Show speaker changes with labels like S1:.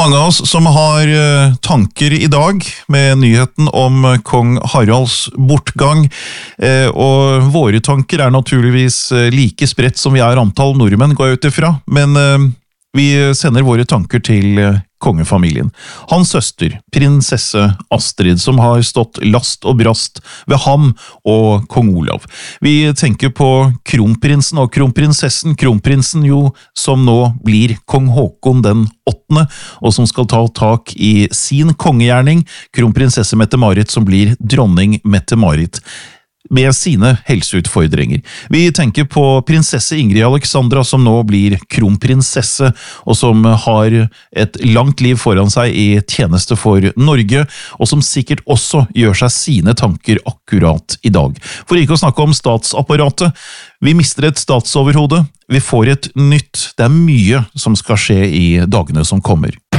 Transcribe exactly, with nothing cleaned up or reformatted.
S1: mange av oss som har eh, tanker i dag med nyheten om eh, kong Haralds bortgang, eh, og våre tanker er naturligvis eh, like spredt som vi er antall nordmenn, går jeg ut ifra, men eh, vi sender våre tanker til eh, kongefamilien. Hans søster, prinsesse Astrid, som har stått last og brast ved ham og kong Olav. Vi tenker på kronprinsen og kronprinsessen, kronprinsen jo som nå blir kong Håkon den åttende, og som skal ta tak i sin kongegjerning, kronprinsesse Mette-Marit som blir dronning Mette-Marit med sine helseutfordringer. Vi tenker på prinsesse Ingrid Alexandra som nå blir kronprinsesse, og som har et langt liv foran seg i tjeneste for Norge, og som sikkert også gjør seg sine tanker akkurat i dag. For ikke å snakke om statsapparatet, vi mister et statsoverhode, vi får et nytt, det er mye som skal skje i dagene som kommer.